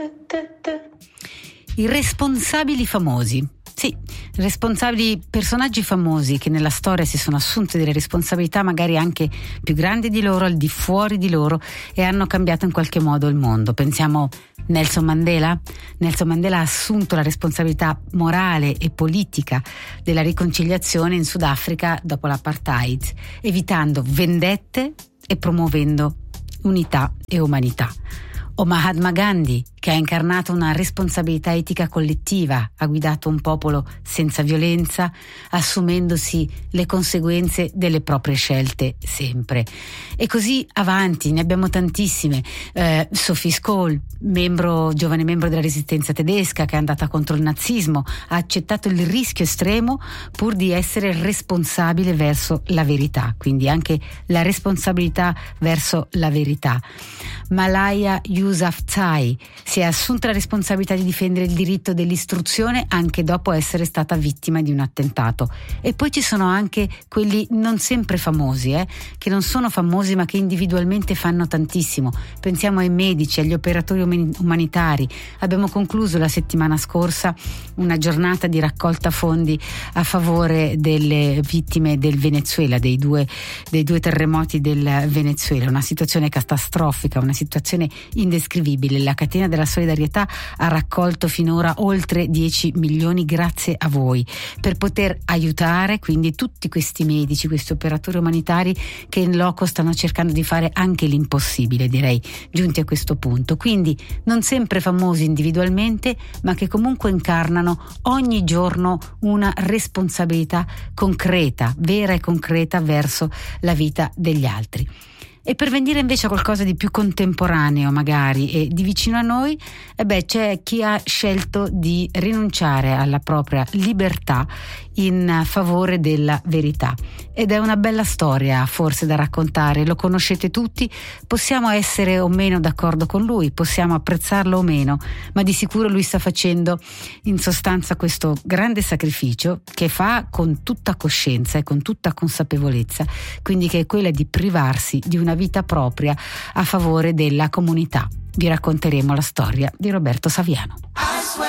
I responsabili famosi. Sì, responsabili, personaggi famosi che nella storia si sono assunti delle responsabilità magari anche più grandi di loro, al di fuori di loro, e hanno cambiato in qualche modo il mondo. Pensiamo Nelson Mandela. Nelson Mandela ha assunto la responsabilità morale e politica della riconciliazione in Sudafrica dopo l'apartheid, evitando vendette e promuovendo unità e umanità. O Mahatma Gandhi, che ha incarnato una responsabilità etica collettiva, ha guidato un popolo senza violenza, assumendosi le conseguenze delle proprie scelte sempre. E così avanti, ne abbiamo tantissime. Sophie Scholl, giovane membro della resistenza tedesca, che è andata contro il nazismo, ha accettato il rischio estremo pur di essere responsabile verso la verità, quindi anche la responsabilità verso la verità. Malala Yousafzai si è assunta la responsabilità di difendere il diritto dell'istruzione anche dopo essere stata vittima di un attentato. E poi ci sono anche quelli non sempre famosi, che non sono famosi ma che individualmente fanno tantissimo. Pensiamo ai medici, agli operatori umanitari. Abbiamo concluso la settimana scorsa una giornata di raccolta fondi a favore delle vittime del Venezuela, dei due terremoti del Venezuela. Una situazione catastrofica, una situazione indescrivibile. La catena della solidarietà ha raccolto finora oltre 10 milioni grazie a voi, per poter aiutare quindi tutti questi medici, questi operatori umanitari che in loco stanno cercando di fare anche l'impossibile, direi, giunti a questo punto. Quindi non sempre famosi individualmente, ma che comunque incarnano ogni giorno una responsabilità concreta, vera e concreta verso la vita degli altri. E per venire invece a qualcosa di più contemporaneo magari e di vicino a noi, c'è chi ha scelto di rinunciare alla propria libertà in favore della verità. Ed è una bella storia forse da raccontare, lo conoscete tutti, possiamo essere o meno d'accordo con lui, possiamo apprezzarlo o meno, ma di sicuro lui sta facendo in sostanza questo grande sacrificio che fa con tutta coscienza e con tutta consapevolezza, quindi che è quella di privarsi di una vita propria a favore della comunità. Vi racconteremo la storia di Roberto Saviano.